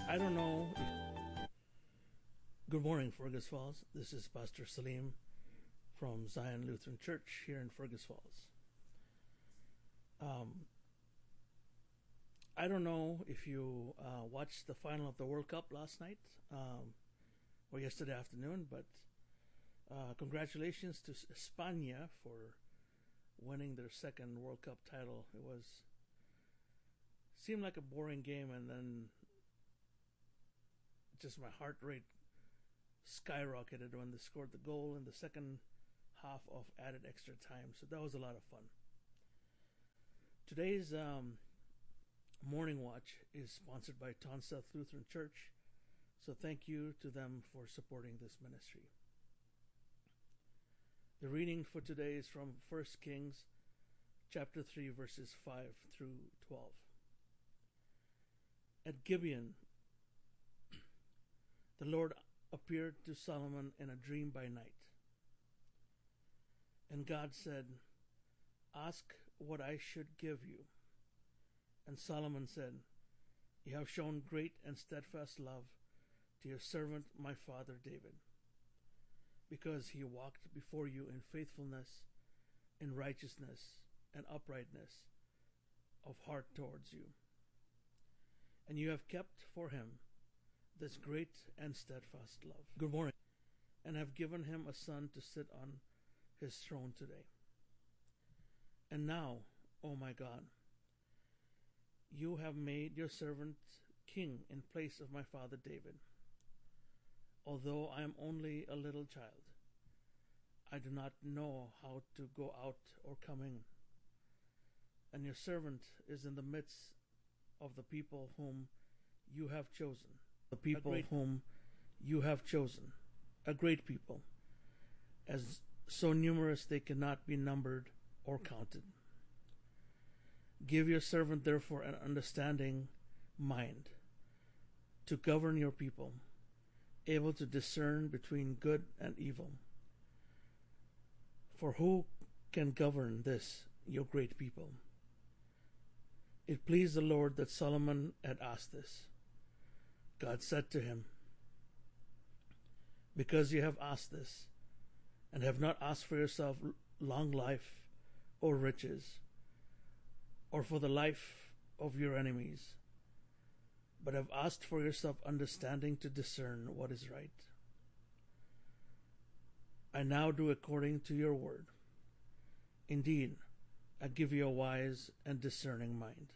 I don't know. Good morning, Fergus Falls. This is Pastor Salim from Zion Lutheran Church here in Fergus Falls. Um, I don't know if you watched the final of the World Cup last night or yesterday afternoon, but congratulations to España for winning their second World Cup title. It seemed like a boring game, and then just my heart rate skyrocketed when they scored the goal in the second half of added extra time. So that was a lot of fun. Today's morning watch is sponsored by Tonsouth Lutheran Church. So thank you to them for supporting this ministry. The reading for today is from 1 Kings chapter 3 verses 5 through 12. At Gibeon, the Lord appeared to Solomon in a dream by night. And God said, "Ask what I should give you." And Solomon said, "You have shown great and steadfast love to your servant my father David, because he walked before you in faithfulness, in righteousness, and uprightness of heart towards you. And you have kept for him this great and steadfast love." Good morning. "And have given him a son to sit on his throne today. And now, O my God, you have made your servant king in place of my father David. Although I am only a little child, I do not know how to go out or come in. And your servant is in the midst of the people whom you have chosen. The people whom you have chosen, a great people, as so numerous they cannot be numbered or counted. Give your servant therefore an understanding mind to govern your people, able to discern between good and evil. For who can govern this, your great people?" It pleased the Lord that Solomon had asked this. God said to him, "Because you have asked this, and have not asked for yourself long life or riches, or for the life of your enemies, but have asked for yourself understanding to discern what is right, I now do according to your word. Indeed, I give you a wise and discerning mind.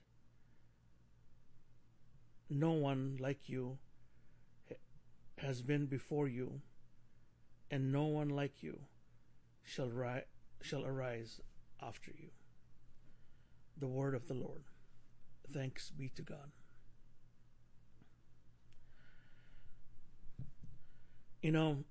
No one like you has been before you, and no one like you shall arise after you." The word of the Lord. Thanks be to God. You know,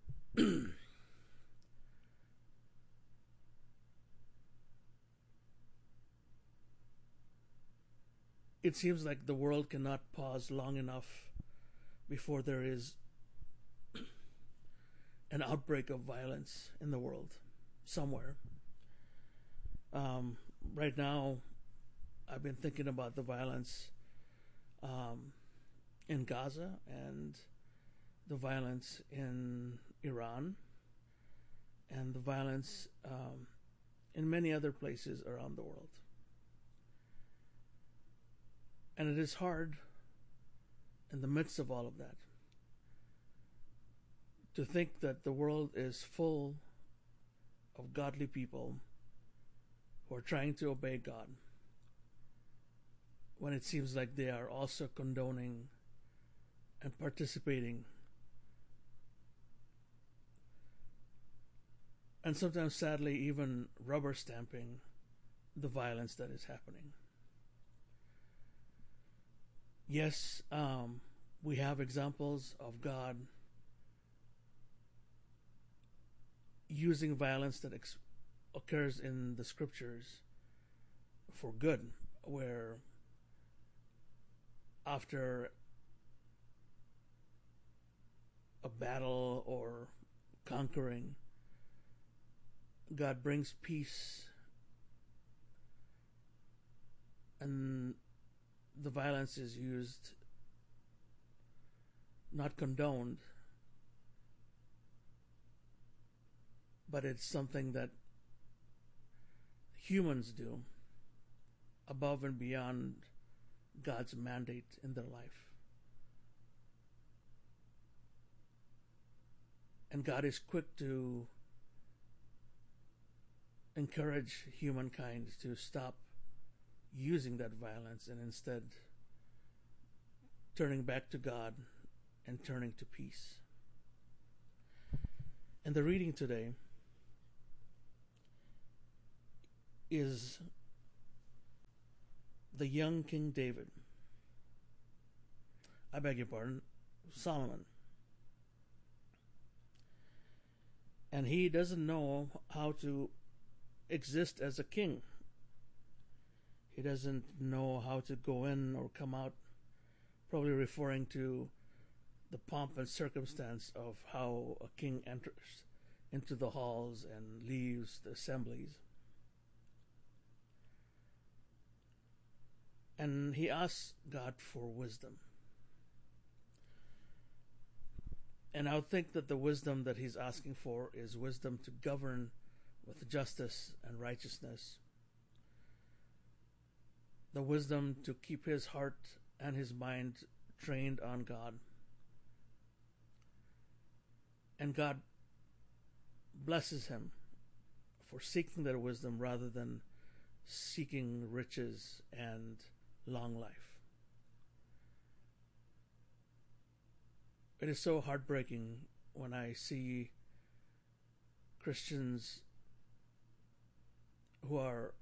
it seems like the world cannot pause long enough before there is an outbreak of violence in the world somewhere. Right now, I've been thinking about the violence in Gaza and the violence in Iran and the violence in many other places around the world. And it is hard in the midst of all of that to think that the world is full of godly people who are trying to obey God, when it seems like they are also condoning and participating, and sometimes sadly even rubber stamping the violence that is happening. Yes, we have examples of God using violence that occurs in the scriptures for good, where after a battle or conquering, God brings peace, and the violence is used not condoned, but it's something that humans do above and beyond God's mandate in their life. And God is quick to encourage humankind to stop using that violence and instead turning back to God and turning to peace. And the reading today is the young King David. I beg your pardon, Solomon. And he doesn't know how to exist as a king. He doesn't know how to go in or come out, probably referring to the pomp and circumstance of how a king enters into the halls and leaves the assemblies. And he asks God for wisdom. And I would think that the wisdom that he's asking for is wisdom to govern with justice and righteousness. The wisdom to keep his heart and his mind trained on God. And God blesses him for seeking that wisdom rather than seeking riches and long life. It is so heartbreaking when I see Christians who are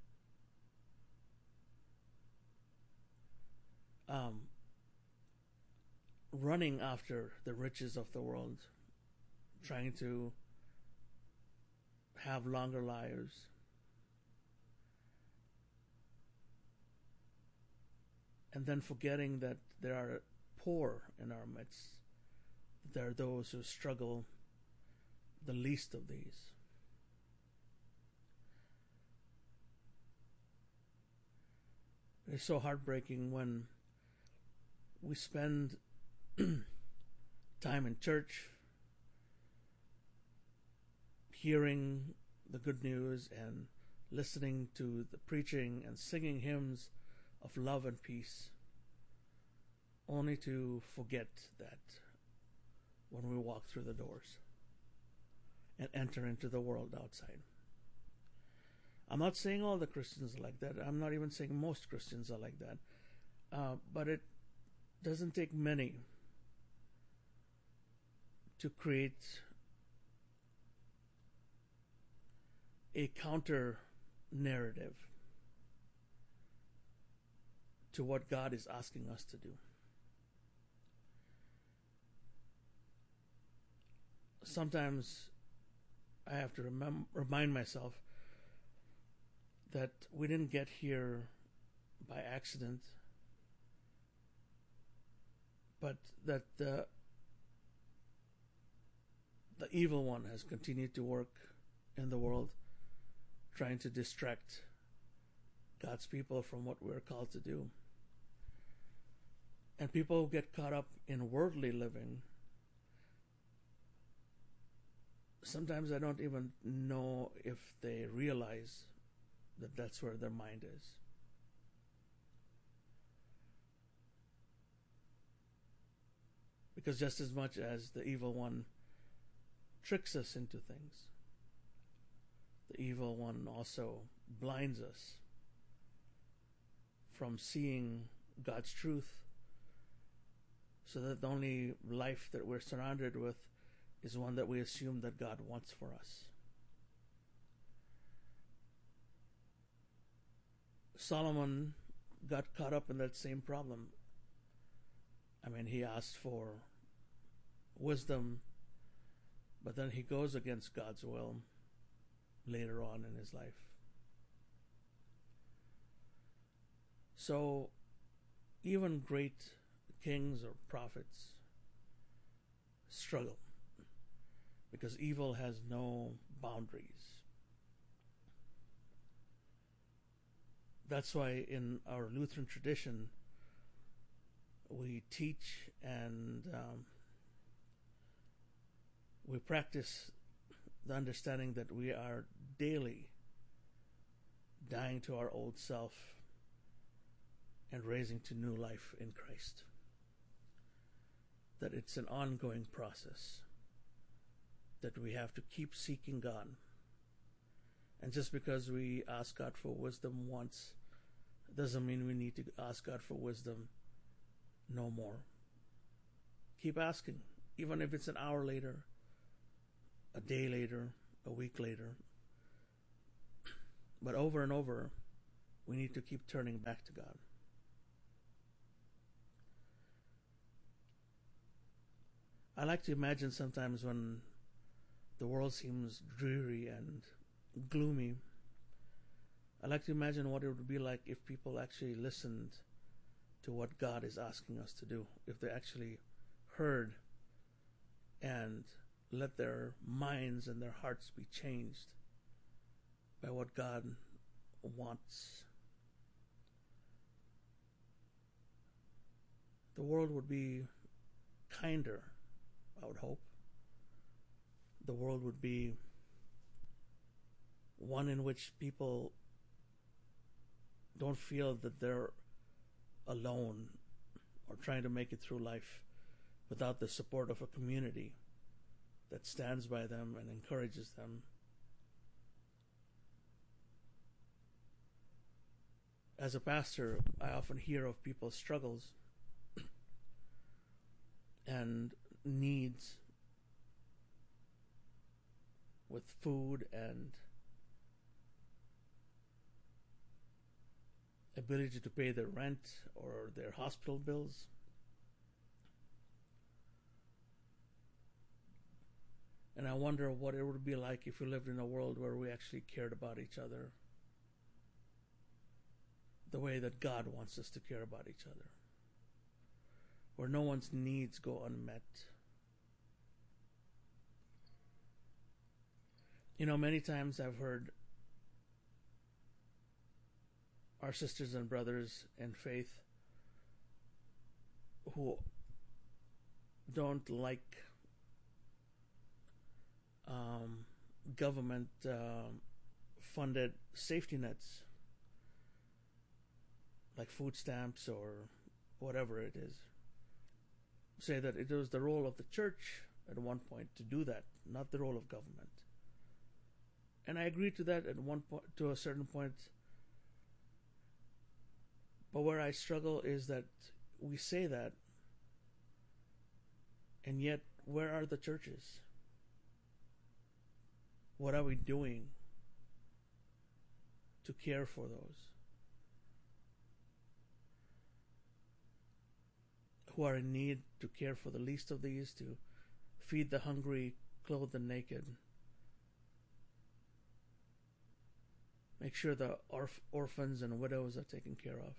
running after the riches of the world, trying to have longer lives, and then forgetting that there are poor in our midst. There are those who struggle the least of these. It's so heartbreaking when we spend time in church hearing the good news and listening to the preaching and singing hymns of love and peace, only to forget that when we walk through the doors and enter into the world outside. I'm not saying all the Christians are like that. I'm not even saying most Christians are like that. But it doesn't take many to create a counter narrative to what God is asking us to do. Sometimes I have to remind myself that we didn't get here by accident, but that the evil one has continued to work in the world, trying to distract God's people from what we're called to do. And people who get caught up in worldly living, sometimes I don't even know if they realize that that's where their mind is. Because just as much as the evil one tricks us into things, the evil one also blinds us from seeing God's truth, so that the only life that we're surrounded with is one that we assume that God wants for us. Solomon got caught up in that same problem. I mean, he asked for wisdom, but then he goes against God's will later on in his life. So, even great kings or prophets struggle because evil has no boundaries. That's why in our Lutheran tradition, we teach and we practice the understanding that we are daily dying to our old self and raising to new life in Christ. That it's an ongoing process, that we have to keep seeking God. And just because we ask God for wisdom once doesn't mean we need to ask God for wisdom no more. Keep asking, even if it's an hour later, a day later, a week later. But over and over, we need to keep turning back to God. I like to imagine sometimes when the world seems dreary and gloomy, I like to imagine what it would be like if people actually listened to what God is asking us to do, if they actually heard and let their minds and their hearts be changed by what God wants. The world would be kinder, I would hope. The world would be one in which people don't feel that they're alone or trying to make it through life without the support of a community that stands by them and encourages them. As a pastor, I often hear of people's struggles and needs with food and ability to pay their rent or their hospital bills. And I wonder what it would be like if we lived in a world where we actually cared about each other the way that God wants us to care about each other, where no one's needs go unmet. You know, many times I've heard our sisters and brothers in faith who don't like government funded safety nets like food stamps or whatever it is, say that it was the role of the church at one point to do that, not the role of government. And I agree to that at one point, to a certain point. But where I struggle is that we say that, and yet where are the churches? What are we doing to care for those who are in need, to care for the least of these, to feed the hungry, clothe the naked, make sure the orphans and widows are taken care of?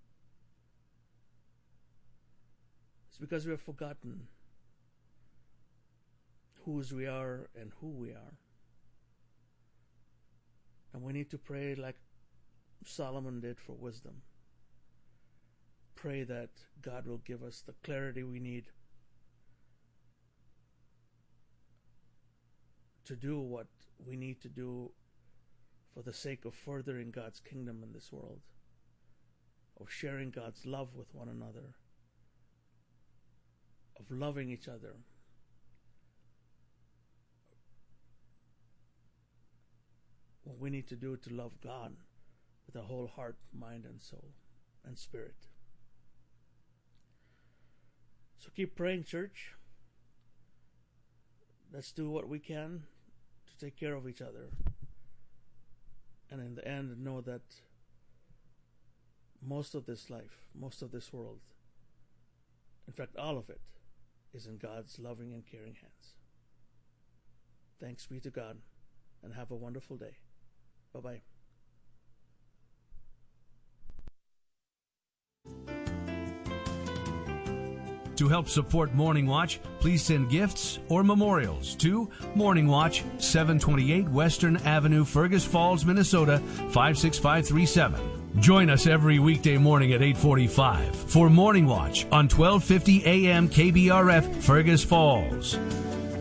It's because we have forgotten whose we are and who we are. And we need to pray like Solomon did for wisdom. Pray that God will give us the clarity we need to do what we need to do for the sake of furthering God's kingdom in this world, of sharing God's love with one another, of loving each other, what we need to do to love God with a whole heart, mind, and soul, and spirit. So keep praying, church. Let's do what we can to take care of each other. And in the end, know that most of this life, most of this world, in fact, all of it, is in God's loving and caring hands. Thanks be to God, and have a wonderful day. Bye-bye. To help support Morning Watch, please send gifts or memorials to Morning Watch, 728 Western Avenue, Fergus Falls, Minnesota, 56537. Join us every weekday morning at 8:45 for Morning Watch on 1250 AM KBRF, Fergus Falls.